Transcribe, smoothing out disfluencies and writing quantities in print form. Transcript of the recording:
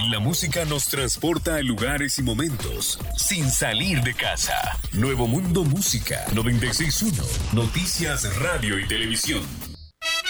La música nos transporta a lugares y momentos sin salir de casa. Nuevo Mundo Música 96.1. Noticias, radio y televisión.